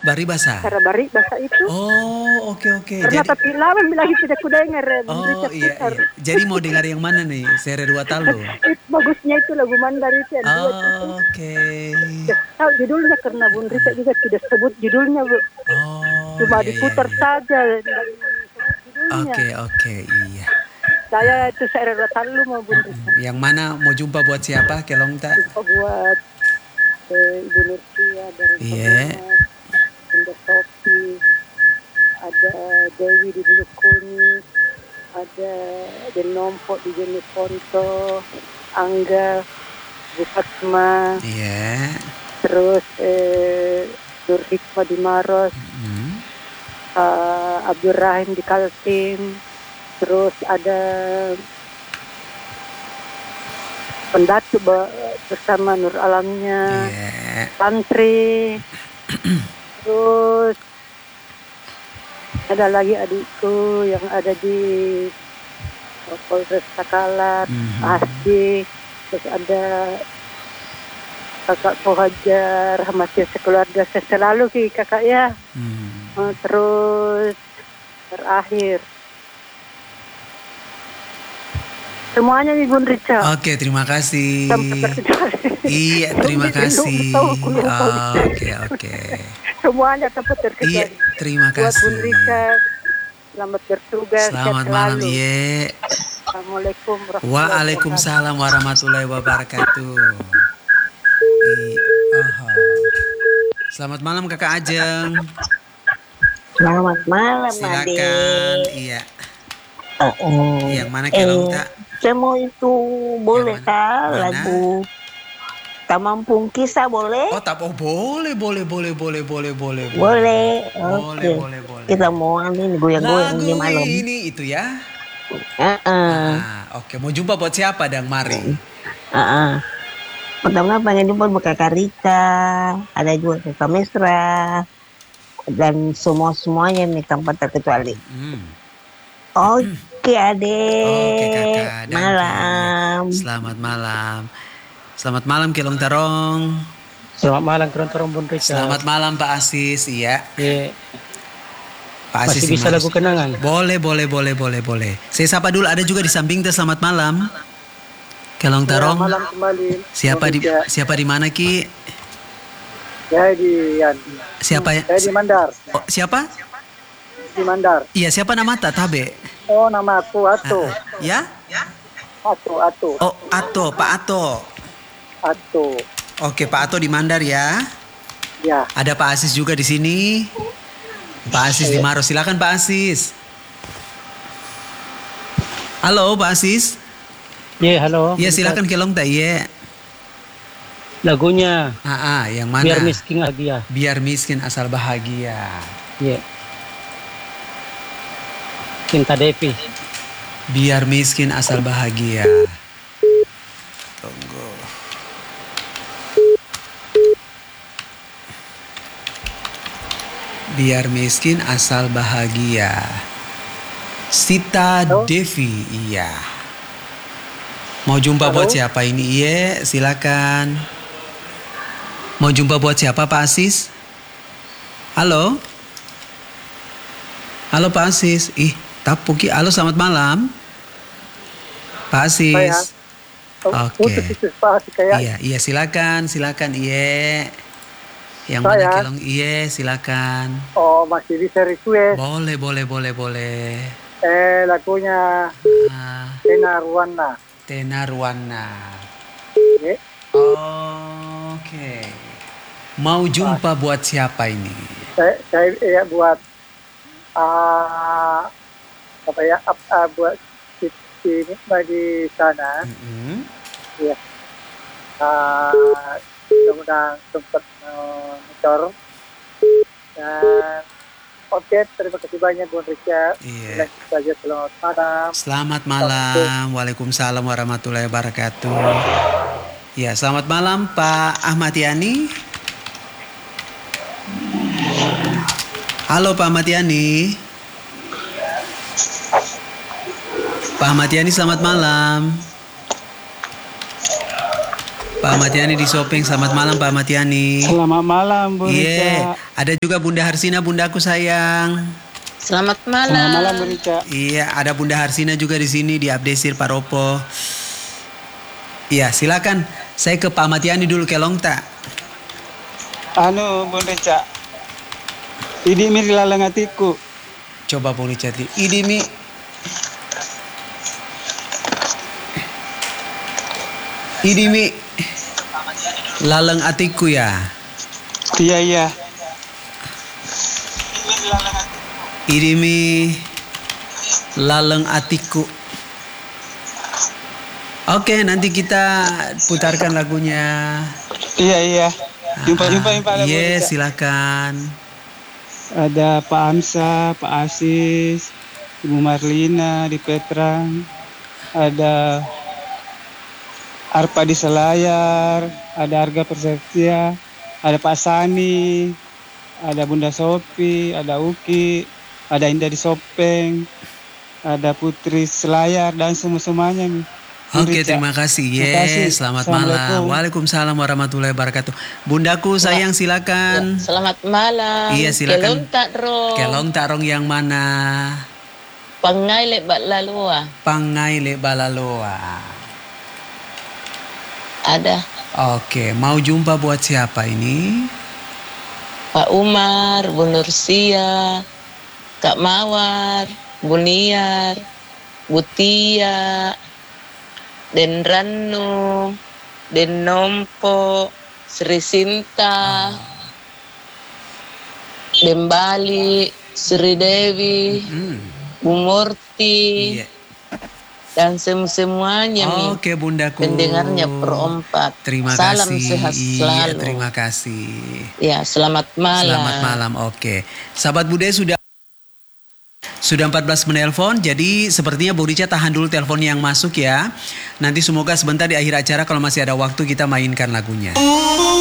Bari basah. Cara bari bahasa itu. Oh, oke. Karena Jadi, tapi lama lagi tidak kudengar Bung oh Richard iya. putar. Jadi mau dengar yang mana nih? Sere Dua Talu. Bagusnya itu lagu Mandar itu yang duet itu. Oke. Tahu judulnya karena Bung Richard juga tidak sebut judulnya Bu. Oh, Cuma iya. diputar saja dan judulnya. Oke, iya. Saya itu saya Talu mau Bung Richard. Yang mana mau jumpa buat siapa? Kelong tak? Jumpa buat Ibu Nurkia dari Iya. Kabupaten, Bunda Sofi, ada Dewi di Bulukunyi, ada Denompok di Jeneponto, Angga, Bu Fatma, Iya. terus Nur Hikmah di Maros, Abdul Rahim di Kaltim, terus ada Pendatu bersama Nur Alamnya, Iya. Santri, terus ada lagi adikku yang ada di Polres Takalar, Asdi, terus ada kakak Pohajar, masih sekeluarga saya selalu kakak ya. Terus terakhir semuanya nih Bun Rica. Oke, terima kasih. Sampai Iya, terima kasih. Oke. Semuanya tempat terkecuali. Iya, terima Buat kasih. Bun Rica, selamat bertugas. Selamat malam, iya. Assalamualaikum warahmatullahi wabarakatuh. Waalaikumsalam warahmatullahi wabarakatuh. Selamat malam Kakak Ajeng. Selamat malam, Silakan. Iya. Yang mana Kelong tak? Saya mau itu boleh kah lagu Tamampung Kisah boleh? Oh, tak boleh. Boleh. Kita mau ini goyang-goyang di malam. Lagu ini itu ya. Oke, mau jumpa buat siapa Dang Mari? Pertama pengen jumpa buat Kakak Rika, ada juga Kakak Mesra, dan semuanya nih tanpa terkecuali. Oke adek. Oke kakak. Malam. Selamat malam. Selamat malam Kelong Tarong. Selamat malam Kelong Tarong Bun Richard. Selamat malam Pak Asis. Iya. Pak Asis masih bisa lagu kenangan. Boleh. Saya sapa dulu, ada juga di samping teh. Selamat malam Kelong Tarong. Malam kembali. Siapa di mana Ki? Saya di Siapa ya? Saya di Mandar. Oh, siapa? Di Mandar. Iya, siapa nama Tabe? Oh, nama aku Ato. Ya? Ato. Oh, Ato, Pak Ato. Ato. Oke, Pak Ato di Mandar ya. Ya. Ada Pak Asis juga di sini. Pak Asis di Maros. Silakan Pak Asis. Halo Pak Asis. Iya, halo. Iya, silakan Kelong tak iya. Lagunya. Yang mana? Biar miskin bahagia. Biar miskin asal bahagia. Iya. Cinta Devi. Biar miskin asal bahagia. Tunggu. Biar miskin asal bahagia. Sita Devi, iya. Mau jumpa buat siapa ini? Iya, silakan. Mau jumpa buat siapa Pak Asis? Halo? Halo Pak Asis. Tapuki. Halo, selamat malam. Pak Asis. Oke. Iya, silakan. Iya. Yang mana Kelong? Iya, silakan. Oh, masih bisa request. Boleh. Lagunya Tena Ruwana. Oke. Mau jumpa buat siapa ini? Saya buat buat ini di sana. Ya. Mudah-mudahan sempat motor. Dan oke, terima kasih banyak Bun Richard. Iya. Saja selamat malam. Selamat malam. Waalaikumsalam warahmatullahi wabarakatuh. Ya, selamat malam Pak Ahmad Yani. Halo Pak Ahmad Yani. Pak Ahmad Yani, selamat malam. Pak Ahmad Yani di Sopeng, selamat malam Pak Ahmad Yani. Selamat malam Bu Richard. Ada juga Bunda Harsina, bundaku sayang. Selamat malam. Selamat malam Bu Rica. Iya, ada Bunda Harsina juga di sini di Abdesir Paropo. Iya, silakan. Saya ke Pak Matiani dulu ke Longta. Anu Bu Rica. Ini miri lalang hatiku. Coba Bung Richard. Idimi. Idimi. Laleng atiku ya. Iya. Idimi laleng atiku. Oke, nanti kita putarkan lagunya. Iya. Jumpa ada Bu Iya, Rica. silakan. Ada Pak Amsa, Pak Asis, Ibu Marlina di Petrang. Ada Arpa di Selayar, ada Arga Persepsia, ada Pak Sani, ada Bunda Sopi, ada Uki, ada Indah di Sopeng, ada Putri Selayar dan semuanya nih. Bu Oke, Rica. terima kasih. Terima kasih. Selamat Assalamualaikum. malam. Waalaikumsalam warahmatullahi wabarakatuh. Bundaku sayang silakan. Selamat malam. Iya, silakan. Kelong tak Kelong yang mana? Pangai lebat lalua. Pangai le balaloa. Ada Oke, mau jumpa buat siapa ini? Pak Umar, Bu Nursia, Kak Mawar, Bu Niar, Bu Tia, Den Ranu, Den Nompo, Sri Sinta, Den Bali, Sri Dewi, Bu Murti, Iya. dan semuanya Mi. Oke, bundaku. Pendengarnya perempat. Terima Salam kasih. sehat Iya, selalu. terima kasih. Ya, selamat malam. Selamat malam. Oke. Sahabat Budaya sudah 14 menelpon, jadi sepertinya Bu Rica tahan dulu telepon yang masuk ya. Nanti semoga sebentar di akhir acara kalau masih ada waktu kita mainkan lagunya.